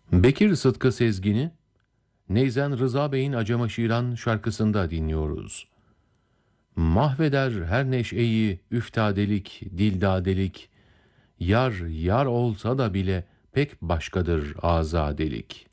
Bekir Sıtkı Sezgin'i Neyzen Rıza Bey'in Acemaşiran şarkısında dinliyoruz. Mahveder her neşeyi üftadelik, dildadelik, yar yar olsa da bile pek başkadır azadelik.